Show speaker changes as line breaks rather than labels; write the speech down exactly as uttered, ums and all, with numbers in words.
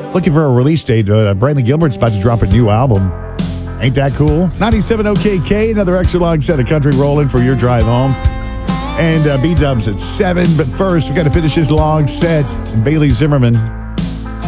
looking for a release date. Uh, Brantley Gilbert's about to drop a new album. Ain't that cool? ninety-seven O K K, another extra long set of country rolling for your drive home. And uh, B-Dubs at seven. But first, we got to finish his long set. Bailey Zimmerman